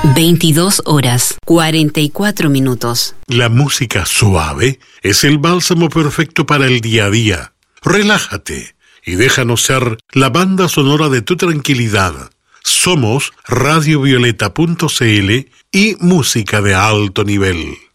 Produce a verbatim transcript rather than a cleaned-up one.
veintidós horas, cuarenta y cuatro minutos. La música suave es el bálsamo perfecto para el día a día. Relájate y déjanos ser la banda sonora de tu tranquilidad. Somos radio violeta punto c l y música de alto nivel.